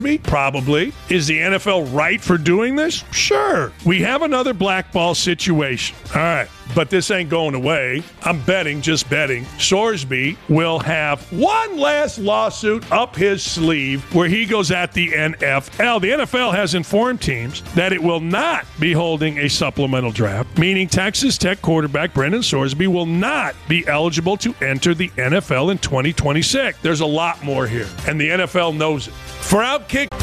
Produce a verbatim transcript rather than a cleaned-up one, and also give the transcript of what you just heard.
Probably. Is the N F L right for doing this? Sure. We have another blackball situation. All right. But this ain't going away. I'm betting, just betting, Sorsby will have one last lawsuit up his sleeve where he goes at the N F L. The N F L has informed teams that it will not be holding a supplemental draft, meaning Texas Tech quarterback Brendan Sorsby will not be eligible to enter the N F L in twenty twenty-six. There's a lot more here, and the N F L knows it. For Outkick